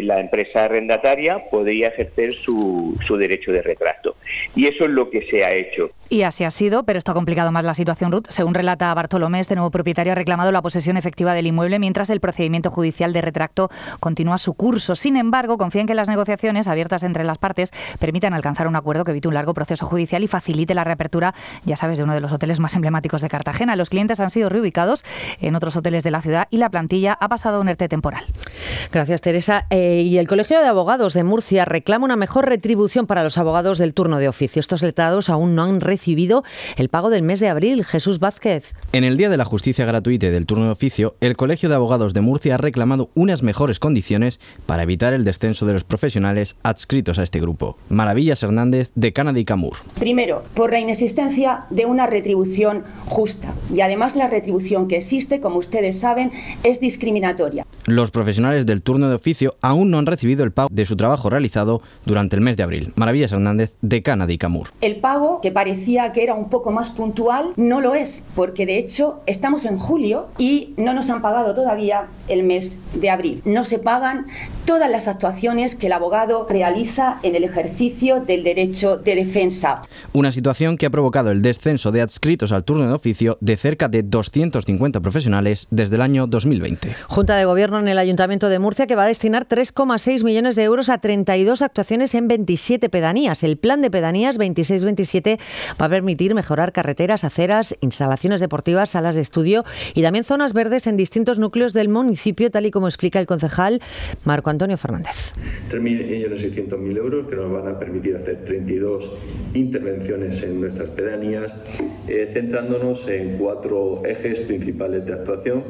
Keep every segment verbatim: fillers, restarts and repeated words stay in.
la empresa arrendataria podría ejercer su, su derecho de retracto. Y eso es lo que se ha hecho. Y así ha sido, pero esto ha complicado más la situación, Ruth. Según relata Bartolomé, este nuevo propietario ha reclamado la posesión efectiva del inmueble mientras el procedimiento judicial de retracto continúa su curso. Sin embargo, confía en que las negociaciones abiertas entre las partes permitan alcanzar un acuerdo que evite un largo proceso judicial y facilite la reapertura, ya sabes, de uno de los hoteles más emblemáticos de Cartagena. Los clientes han sido reubicados en otros hoteles de la ciudad y la plantilla ha pasado a un ERTE temporal. Gracias, Teresa. Eh, y el Colegio de Abogados de Murcia reclama una mejor retribución para los abogados del turno de oficio. Estos letrados aún no han recibido el pago del mes de abril. Jesús Vázquez. En el Día de la Justicia Gratuita y del turno de oficio, el Colegio de Abogados de Murcia ha reclamado unas mejores condiciones para evitar el descenso de los profesionales adscritos a este grupo. Maravillas Hernández, decana de ICAMUR. Primero, por la inexistencia de una retribución justa. Y además la retribución que existe, como ustedes saben, es discriminatoria. Los profesionales del turno de oficio aún no han recibido el pago de su trabajo realizado durante el mes de abril. Maravillas Hernández, decana de ICAMUR. El pago, que parecía que era un poco más puntual, no lo es, porque de hecho estamos en julio y no nos han pagado todavía el mes de abril. No se pagan todas las actuaciones que el abogado realiza en el ejercicio del derecho de defensa. Una situación que ha provocado el descenso de adscritos al turno de oficio de cerca de doscientos cincuenta profesionales desde el año dos mil veinte. Junta de Gobierno en el Ayuntamiento de Murcia que va a destinar tres coma seis millones de euros a treinta y dos actuaciones en veintisiete pedanías. El plan de pedanías veintiséis veintisiete va a permitir mejorar carreteras, aceras, instalaciones deportivas, salas de estudio y también zonas verdes en distintos núcleos del municipio, tal y como explica el concejal Marco Antonio Fernández. tres millones seiscientos mil euros que nos van a permitir hacer treinta y dos intervenciones en nuestras pedanías, eh, centrándonos en cuatro ejes principales de actuación.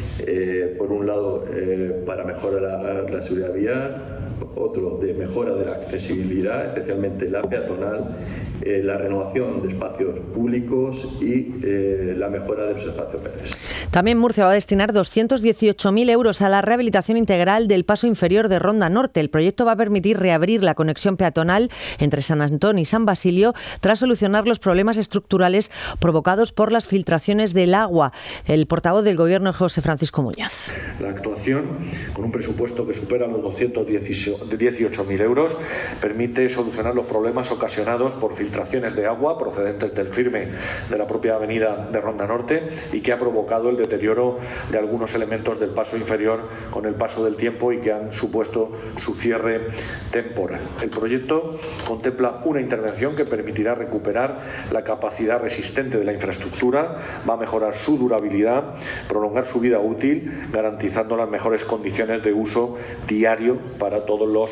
Eh, por un lado, eh, para mejorar la, la seguridad vial, otro de mejora de la accesibilidad, especialmente la peatonal, eh, la renovación de espacios públicos y eh, la mejora de los espacios verdes. También Murcia va a destinar doscientos dieciocho mil euros a la rehabilitación integral del paso inferior de Ronda Norte. El proyecto va a permitir reabrir la conexión peatonal entre San Antón y San Basilio tras solucionar los problemas estructurales provocados por las filtraciones del agua. El portavoz del Gobierno, José Francisco Muñoz. La actuación, con un presupuesto que supera los doscientos dieciocho mil euros, permite solucionar los problemas ocasionados por filtraciones de agua procedentes del firme de la propia avenida de Ronda Norte y que ha provocado el deterioro de algunos elementos del paso inferior con el paso del tiempo y que han supuesto su cierre temporal. El proyecto contempla una intervención que permitirá recuperar la capacidad resistente de la infraestructura, va a mejorar su durabilidad, prolongar su vida útil, garantizando las mejores condiciones de uso diario para todos los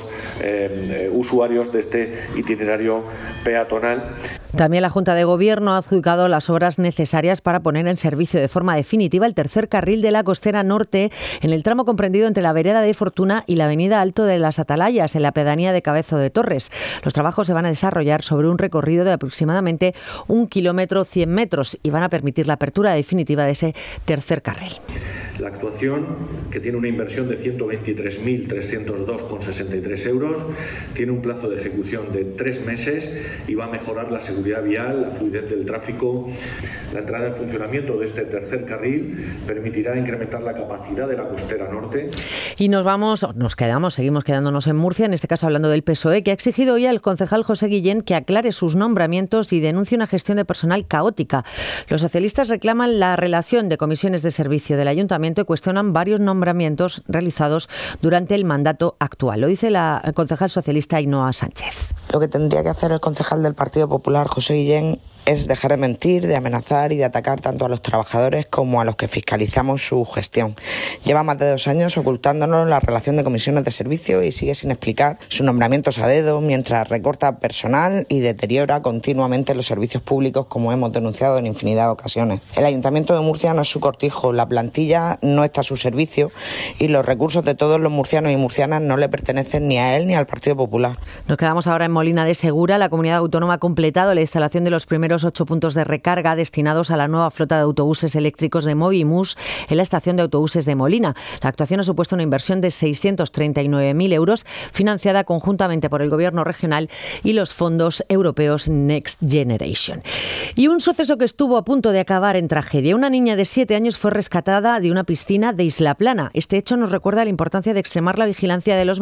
eh, usuarios de este itinerario peatonal. También la Junta de Gobierno ha adjudicado las obras necesarias para poner en servicio de forma definitiva el tercer carril de la Costera Norte en el tramo comprendido entre la vereda de Fortuna y la avenida Alto de las Atalayas, en la pedanía de Cabezo de Torres. Los trabajos se van a desarrollar sobre un recorrido de aproximadamente un kilómetro cien metros y van a permitir la apertura definitiva de ese tercer carril. La actuación, que tiene una inversión de ciento veintitrés mil trescientos dos coma sesenta y tres euros, tiene un plazo de ejecución de tres meses y va a mejorar la seguridad vial, la fluidez del tráfico. La entrada en funcionamiento de este tercer carril permitirá incrementar la capacidad de la Costera Norte. Y nos vamos, nos quedamos, seguimos quedándonos en Murcia, en este caso hablando del P S O E, que ha exigido hoy al concejal José Guillén que aclare sus nombramientos y denuncie una gestión de personal caótica. Los socialistas reclaman la relación de comisiones de servicio del Ayuntamiento y cuestionan varios nombramientos realizados durante el mandato actual. Lo dice la concejal socialista Ainhoa Sánchez. Lo que tendría que hacer el concejal del Partido Popular, José Guillén, es dejar de mentir, de amenazar y de atacar tanto a los trabajadores como a los que fiscalizamos su gestión. Lleva más de dos años ocultándonos la relación de comisiones de servicio y sigue sin explicar sus nombramientos a dedo mientras recorta personal y deteriora continuamente los servicios públicos, como hemos denunciado en infinidad de ocasiones. El Ayuntamiento de Murcia no es su cortijo, la plantilla no está a su servicio y los recursos de todos los murcianos y murcianas no le pertenecen ni a él ni al Partido Popular. Nos quedamos ahora en Molina de Segura. La comunidad autónoma ha completado la instalación de los primeros ocho puntos de recarga destinados a la nueva flota de autobuses eléctricos de Movimus en la estación de autobuses de Molina. La actuación ha supuesto una inversión de seiscientos treinta y nueve mil euros, financiada conjuntamente por el Gobierno regional y los fondos europeos Next Generation. Y un suceso que estuvo a punto de acabar en tragedia. Una niña de siete años fue rescatada de una piscina de Isla Plana. Este hecho nos recuerda la importancia de extremar la vigilancia de los